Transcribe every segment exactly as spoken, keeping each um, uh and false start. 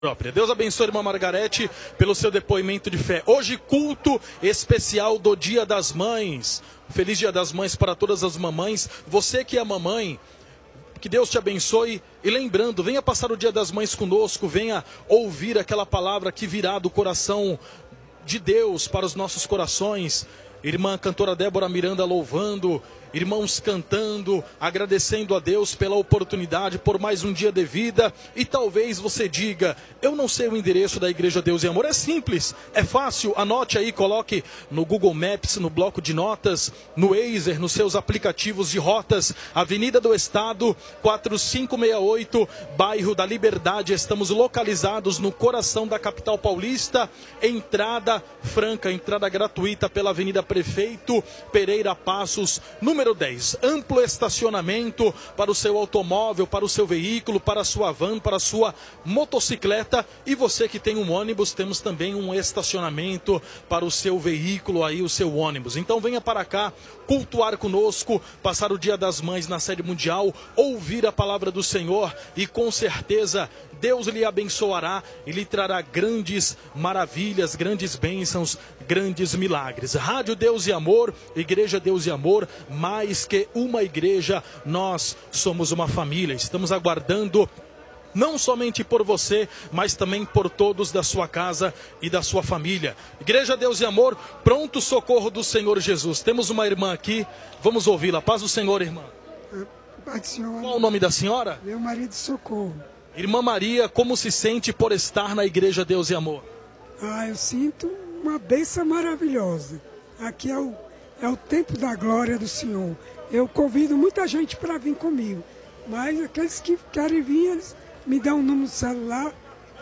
Própria. Deus abençoe a irmã Margarete pelo seu depoimento de fé. Hoje, culto especial do Dia das Mães. Feliz Dia das Mães para todas as mamães. Você que é mamãe, que Deus te abençoe. E lembrando, venha passar o Dia das Mães conosco, venha ouvir aquela palavra que virá do coração de Deus para os nossos corações. Irmã cantora Débora Miranda louvando, irmãos cantando, agradecendo a Deus pela oportunidade, por mais um dia de vida. E talvez você diga, eu não sei o endereço da Igreja Deus e Amor. É simples, é fácil, anote aí, coloque no Google Maps, no bloco de notas, no Waze, nos seus aplicativos de rotas. Avenida do Estado, quatro cinco seis oito, bairro da Liberdade. Estamos localizados no coração da capital paulista. Entrada franca, entrada gratuita pela Avenida Prefeito Pereira Passos, número dez. Amplo estacionamento para o seu automóvel, para o seu veículo, para a sua van, para a sua motocicleta. E você que tem um ônibus, temos também um estacionamento para o seu veículo aí, o seu ônibus. Então venha para cá, cultuar conosco, passar o Dia das Mães na sede mundial, ouvir a palavra do Senhor e com certeza Deus lhe abençoará e lhe trará grandes maravilhas, grandes bênçãos, grandes milagres. Rádio Deus e Amor, Igreja Deus e Amor, mais que uma igreja, nós somos uma família. Estamos aguardando não somente por você, mas também por todos da sua casa e da sua família. Igreja Deus e Amor, pronto socorro do Senhor Jesus. Temos uma irmã aqui, vamos ouvi-la. Paz do Senhor, irmã. Pai do Senhor. Qual o nome da senhora? Meu marido Socorro. Irmã Maria, como se sente por estar na Igreja Deus e Amor? Ah, eu sinto uma bênção maravilhosa. Aqui é o, é o tempo da glória do Senhor. Eu convido muita gente para vir comigo, mas aqueles que querem vir, eles me dão um número de celular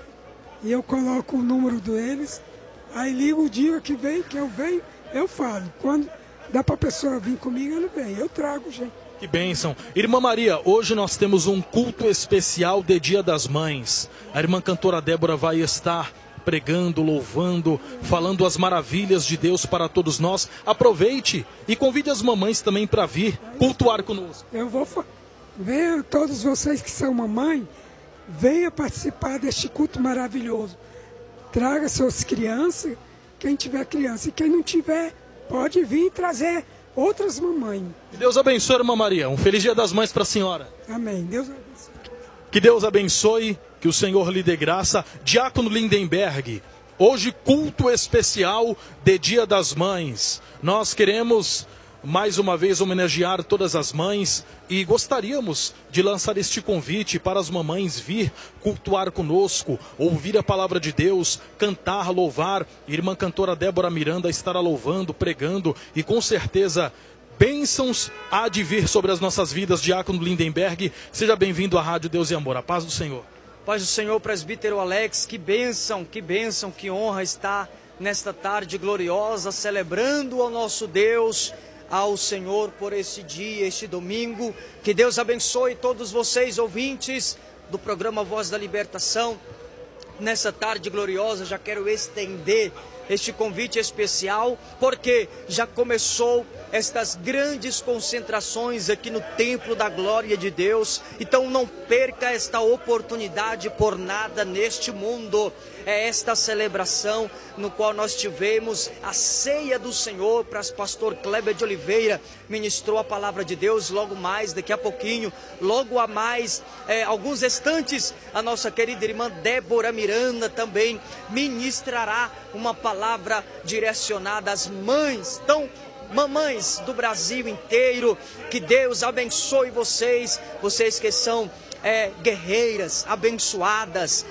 e eu coloco o número deles, aí ligo o dia que vem, que eu venho, eu falo. Quando dá para a pessoa vir comigo, ele vem, eu trago gente. Que bênção. Irmã Maria, hoje nós temos um culto especial de Dia das Mães. A irmã cantora Débora vai estar pregando, louvando, falando as maravilhas de Deus para todos nós. Aproveite e convide as mamães também para vir cultuar conosco. Eu vou... Venham todos vocês que são mamãe, venha participar deste culto maravilhoso. Traga suas crianças, quem tiver criança. E quem não tiver, pode vir trazer outras mamães. Que Deus abençoe, irmã Maria. Um feliz Dia das Mães para a senhora. Amém. Deus abençoe. Que Deus abençoe, que o Senhor lhe dê graça. Diácono Lindenberg, hoje culto especial de Dia das Mães. Nós queremos mais uma vez homenagear todas as mães e gostaríamos de lançar este convite para as mamães vir cultuar conosco, ouvir a palavra de Deus, cantar, louvar. Irmã cantora Débora Miranda estará louvando, pregando e com certeza bênçãos há de vir sobre as nossas vidas. Diácono Lindenberg, seja bem-vindo à Rádio Deus e Amor. A paz do Senhor. Paz do Senhor, presbítero Alex, que bênção, que bênção, que honra estar nesta tarde gloriosa, celebrando ao nosso Deus, ao Senhor por esse dia, este domingo. Que Deus abençoe todos vocês, ouvintes do programa Voz da Libertação. Nessa tarde gloriosa, já quero estender este convite especial, porque já começou estas grandes concentrações aqui no Templo da Glória de Deus. Então não perca esta oportunidade por nada neste mundo. É esta celebração no qual nós tivemos a ceia do Senhor. Para o pastor Kleber de Oliveira ministrou a palavra de Deus. Logo mais, daqui a pouquinho, logo a mais, é, alguns instantes, a nossa querida irmã Débora Miranda também ministrará uma palavra direcionada às mães. Então, mamães do Brasil inteiro, que Deus abençoe vocês, vocês que são é, guerreiras, abençoadas,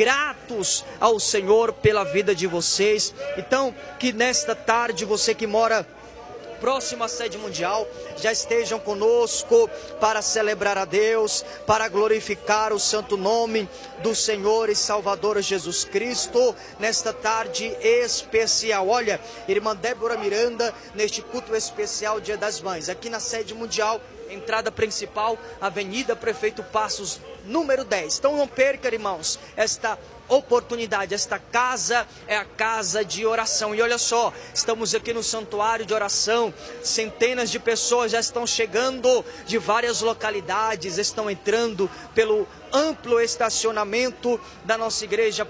gratos ao Senhor pela vida de vocês. Então, que nesta tarde, você que mora próximo à sede mundial, já estejam conosco para celebrar a Deus, para glorificar o santo nome do Senhor e Salvador Jesus Cristo, nesta tarde especial. Olha, irmã Débora Miranda, neste culto especial Dia das Mães, aqui na sede mundial, entrada principal, Avenida Prefeito Passos, número dez. Então não perca, irmãos, esta oportunidade. Esta casa é a casa de oração. E olha só, estamos aqui no santuário de oração, centenas de pessoas já estão chegando de várias localidades, estão entrando pelo amplo estacionamento da nossa igreja